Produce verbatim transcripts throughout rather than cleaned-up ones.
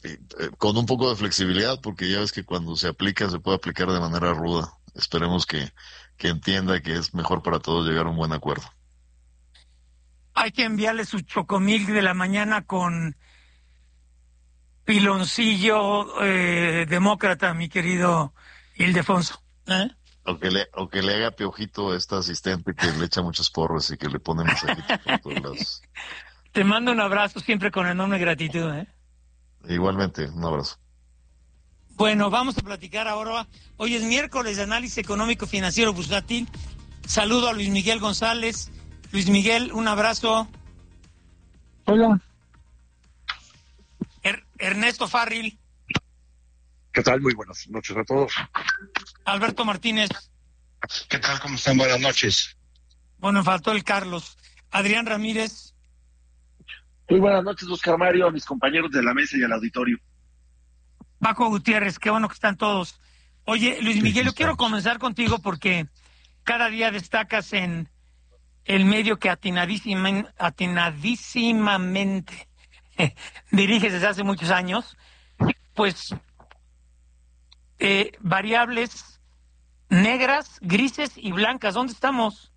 eh, eh, con un poco de flexibilidad, porque ya ves que cuando se aplica se puede aplicar de manera ruda. Esperemos que, que entienda que es mejor para todos llegar a un buen acuerdo. Hay que enviarle su chocomilk de la mañana con piloncillo eh, demócrata, mi querido Ildefonso. ¿Eh? O que, le, o que le haga piojito a esta asistente que le echa muchos porros y que le pone mensajitos por todos lados. Te mando un abrazo siempre con enorme gratitud. ¿eh? Igualmente, un abrazo. Bueno, vamos a platicar ahora. Hoy es miércoles de análisis económico financiero bursátil. Saludo a Luis Miguel González. Luis Miguel, un abrazo. Hola. Er- Ernesto Farril. ¿Qué tal? Muy buenas noches a todos. Alberto Martínez. ¿Qué tal? ¿Cómo están? Buenas noches. Bueno, faltó el Carlos. Adrián Ramírez. Muy buenas noches, Oscar Mario, a mis compañeros de la mesa y al auditorio. Paco Gutiérrez, qué bueno que están todos. Oye, Luis Miguel, yo quiero comenzar contigo porque cada día destacas en el medio que atinadísima, atinadísimamente diriges desde hace muchos años, pues eh, variables negras, grises y blancas. ¿Dónde estamos?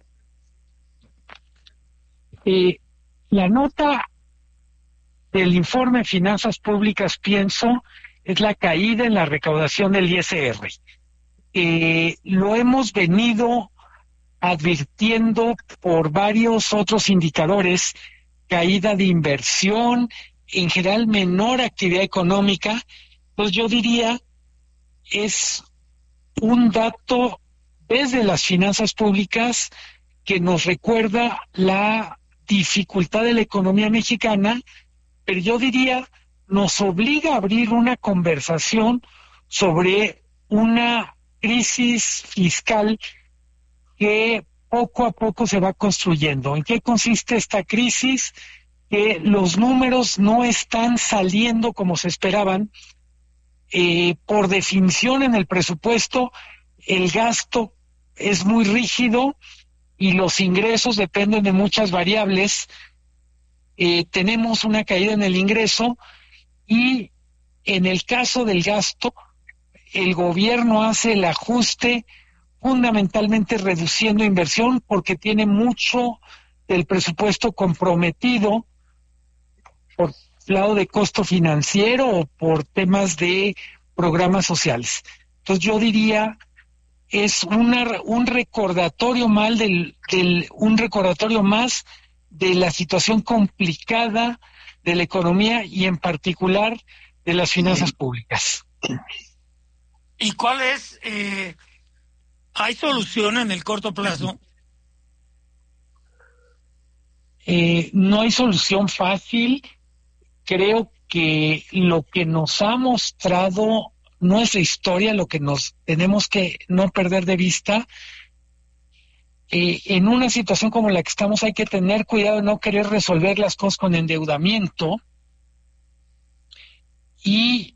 Eh, la nota del informe de Finanzas Públicas, pienso, es la caída en la recaudación del I S R. Eh, lo hemos venido advirtiendo por varios otros indicadores, caída de inversión, en general menor actividad económica. Pues yo diría, es un dato desde las finanzas públicas que nos recuerda la dificultad de la economía mexicana, pero yo diría, nos obliga a abrir una conversación sobre una crisis fiscal que poco a poco se va construyendo. ¿En qué consiste esta crisis? Que los números no están saliendo como se esperaban. Eh, por definición, en el presupuesto, el gasto es muy rígido y los ingresos dependen de muchas variables. Eh, tenemos una caída en el ingreso y en el caso del gasto, el gobierno hace el ajuste fundamentalmente reduciendo inversión porque tiene mucho del presupuesto comprometido por lado de costo financiero o por temas de programas sociales. Entonces yo diría es una, un recordatorio mal del, del un recordatorio más de la situación complicada de la economía y en particular de las finanzas públicas. ¿Y cuál es? Eh, ¿Hay solución en el corto plazo? Eh, no hay solución fácil. Creo que lo que nos ha mostrado nuestra historia, lo que nos tenemos que no perder de vista, eh, en una situación como la que estamos hay que tener cuidado de no querer resolver las cosas con endeudamiento y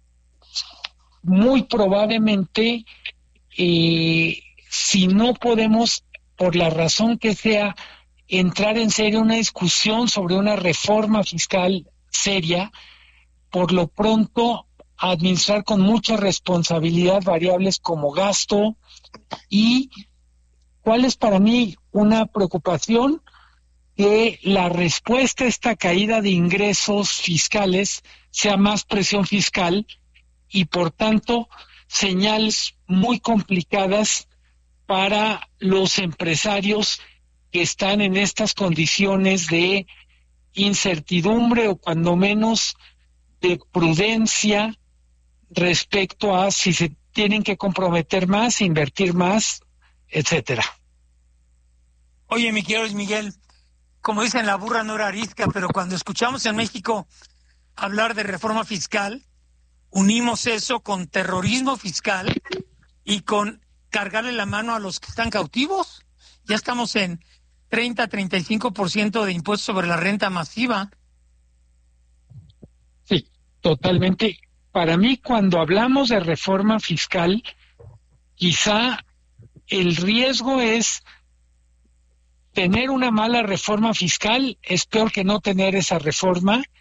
muy probablemente eh, si no podemos, por la razón que sea, entrar en serio una discusión sobre una reforma fiscal seria, por lo pronto administrar con mucha responsabilidad variables como gasto y cuál es para mí una preocupación, que la respuesta a esta caída de ingresos fiscales sea más presión fiscal y por tanto señales muy complicadas para los empresarios que están en estas condiciones de incertidumbre o cuando menos de prudencia respecto a si se tienen que comprometer más, invertir más, etcétera. Oye, mi querido Luis Miguel, como dicen, la burra no era arisca, pero cuando escuchamos en México hablar de reforma fiscal, unimos eso con terrorismo fiscal y con cargarle la mano a los que están cautivos. Ya estamos en treinta a treinta y cinco por ciento de impuestos sobre la renta masiva. Sí, totalmente. Para mí, cuando hablamos de reforma fiscal, quizá el riesgo es tener una mala reforma fiscal, es peor que no tener esa reforma,